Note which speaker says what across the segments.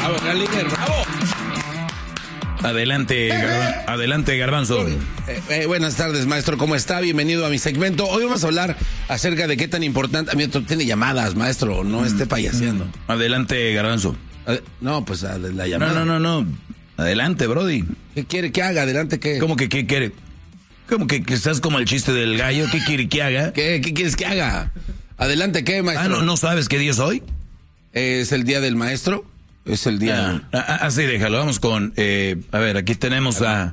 Speaker 1: Bravo, Galíger, bravo.
Speaker 2: Adelante, Garbanzo.
Speaker 1: Buenas tardes, maestro. ¿Cómo está? Bienvenido a mi segmento. Hoy vamos a hablar acerca de qué tan importante... A mí tiene llamadas, maestro. No esté payaseando.
Speaker 2: Adelante, Garbanzo.
Speaker 1: No, pues la llamada.
Speaker 2: No. Adelante, Brody.
Speaker 1: ¿Qué quiere que haga? ¿Adelante qué?
Speaker 2: ¿Cómo que qué quiere? ¿Cómo que estás como el chiste del gallo? ¿Qué quiere que haga?
Speaker 1: ¿Qué quieres que haga? ¿Adelante qué, maestro?
Speaker 2: ¿No sabes qué día es hoy?
Speaker 1: ¿Es el día del maestro? Es el día...
Speaker 2: Así déjalo, vamos con... a ver, aquí tenemos a...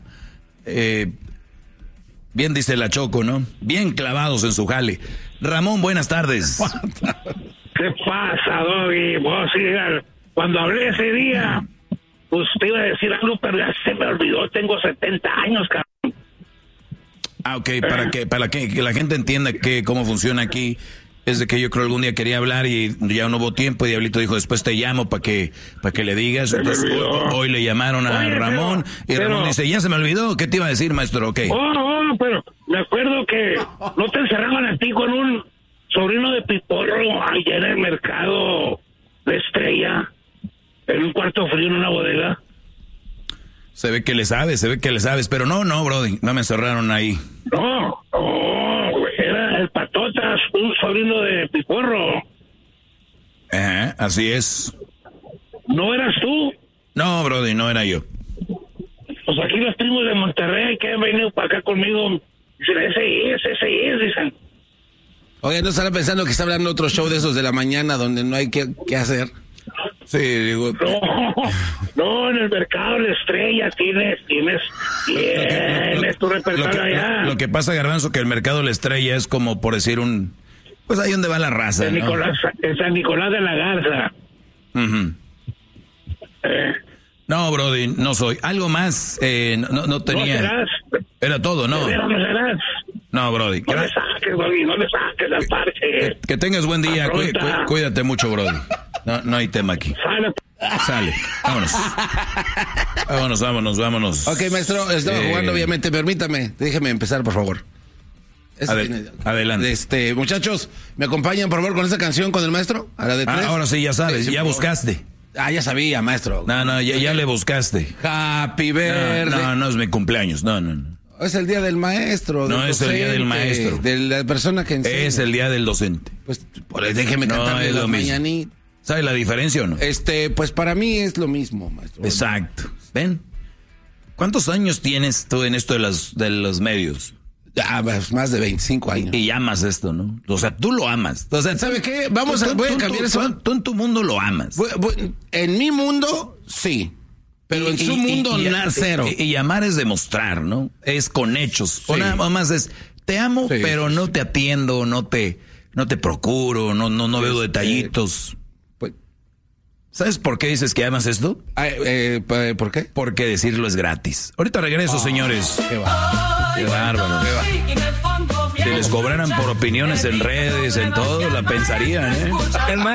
Speaker 2: bien dice la Choco, ¿no? Bien clavados en su jale. Ramón, buenas tardes.
Speaker 3: ¿Qué pasa, Doggy? Vos, cuando hablé ese día, pues te iba a decir algo, pero ya se me olvidó. Tengo 70 años, cabrón.
Speaker 2: Ok, para que la gente entienda cómo funciona aquí... Es de que yo creo algún día quería hablar y ya no hubo tiempo y Diablito dijo, después te llamo para que le digas. Entonces hoy le llamaron a Ramón y Ramón dice, ya se me olvidó, ¿qué te iba a decir, maestro? Ok.
Speaker 3: Pero me acuerdo que no te encerraban a ti con un sobrino de Piporro allá en el mercado de Estrella, en un cuarto frío en una bodega.
Speaker 2: Se ve que le sabes, pero no, Brody, no me encerraron ahí.
Speaker 3: No, era el Patotas, un sobrino de Piporro.
Speaker 2: Ajá, así es.
Speaker 3: ¿No eras tú?
Speaker 2: No, Brody, no era yo.
Speaker 3: Pues aquí los primos de Monterrey que han venido para acá conmigo, dicen, ese es, dicen.
Speaker 1: Oye, ¿no estará pensando que está hablando otro show de esos de la mañana donde no hay que hacer?
Speaker 2: Sí, digo...
Speaker 3: No, en el mercado de Estrella tienes tu repertorio allá.
Speaker 2: Lo que pasa, Garbanzo, que el mercado de la Estrella es como por decir pues ahí donde va la raza,
Speaker 3: en San Nicolás de la Garza.
Speaker 2: Uh-huh. No, Brody, no soy. Algo más, no tenía...
Speaker 3: ¿No serás?
Speaker 2: Era todo, ¿no?
Speaker 3: ¿No serás?
Speaker 2: No, Brody.
Speaker 3: No le saques, Brody, no le saques al parche.
Speaker 2: Que tengas buen día, cuídate mucho, Brody. No hay tema aquí. Sale, vámonos.
Speaker 1: Ok, maestro, estaba jugando, obviamente. Permítame, déjeme empezar, por favor.
Speaker 2: Adelante.
Speaker 1: Muchachos, ¿me acompañan, por favor, con esa canción con el maestro? A la de 3.
Speaker 2: Ahora sí, ya sabes, ya buscaste.
Speaker 1: Ya sabía, maestro.
Speaker 2: No, ya le buscaste.
Speaker 1: Happy birthday.
Speaker 2: No es mi cumpleaños, no.
Speaker 1: Es el día del maestro.
Speaker 2: No es el día del maestro.
Speaker 1: De la persona que enseña.
Speaker 2: Es el día del docente.
Speaker 1: Pues déjeme cantarle las mañanitas.
Speaker 2: ¿Sabe la diferencia o no?
Speaker 1: Pues para mí es lo mismo, maestro.
Speaker 2: Exacto. ¿Ven? ¿Cuántos años tienes tú en esto de los medios?
Speaker 1: Pues más de 25 años.
Speaker 2: Y amas esto, ¿no? O sea, tú lo amas. O sea,
Speaker 1: ¿sabe qué? Voy a cambiar eso.
Speaker 2: Tú en tu mundo lo amas.
Speaker 1: En mi mundo, sí. Pero en su mundo, cero.
Speaker 2: Y amar es demostrar, ¿no? Es con hechos. Sí. O nada más es, te amo, sí, pero no te atiendo, no te procuro, no veo detallitos. ¿Sabes por qué dices que amas esto?
Speaker 1: ¿Por qué?
Speaker 2: Porque decirlo es gratis. Ahorita regreso, señores.
Speaker 1: Qué bárbaro.
Speaker 2: Si les cobraran por opiniones en redes, en todo, la pensarían, ¿eh?